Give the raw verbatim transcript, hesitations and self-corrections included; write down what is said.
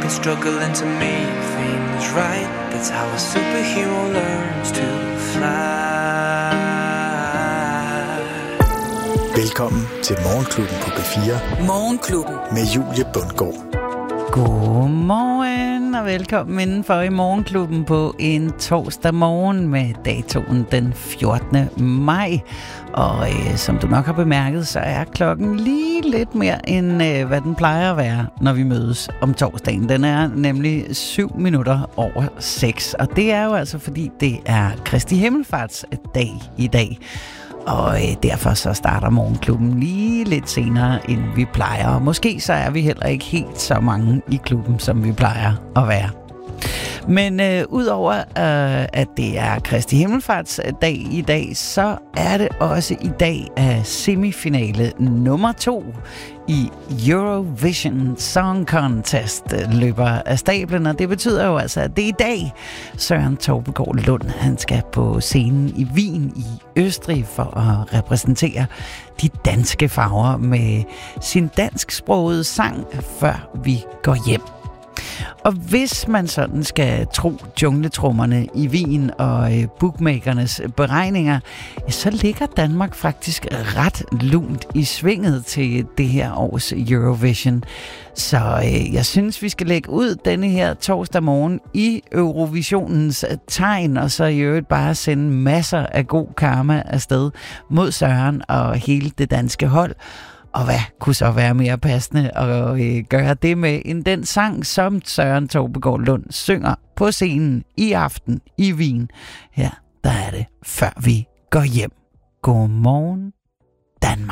and struggling to make things right. That's how a superhero learns to fly. Velkommen til Morgenklubben på B fire. Morgenklubben Med Julie Bundgaard. Godmorgen og velkommen indenfor i Morgenklubben på en torsdag morgen med datoen den fjortende maj. Og øh, som du nok har bemærket, så er klokken lige lidt mere end øh, hvad den plejer at være, når vi mødes om torsdagen. Den er nemlig syv minutter over seks. Og det er jo altså fordi det er Kristi Himmelfartsdag i dag. Og øh, derfor så starter Morgenklubben lige lidt senere, end vi plejer. Og måske så er vi heller ikke helt så mange i klubben, som vi plejer at være. Men øh, udover øh, at det er Kristi Himmelfartsdag i dag, så er det også i dag uh, semifinale nummer to i Eurovision Song Contest løber af stablen. Og det betyder jo altså, at det er i dag Søren Tobbegaard Lund, han skal på scenen i Wien i Østrig for at repræsentere de danske farver med sin dansksprogede sang, før vi går hjem. Og hvis man sådan skal tro jungletrummerne i Wien og øh, bookmakernes beregninger, så ligger Danmark faktisk ret lunt i svinget til det her års Eurovision. Så øh, jeg synes, vi skal lægge ud denne her torsdag morgen i Eurovisionens tegn, og så i øvrigt bare sende masser af god karma afsted mod Søren og hele det danske hold. Og hvad kunne så være mere passende at øh, gøre det med end den sang, som Søren Tobbegaard Lund synger på scenen i aften i Wien. Her, der er det, før vi går hjem. Godmorgen, Danmark.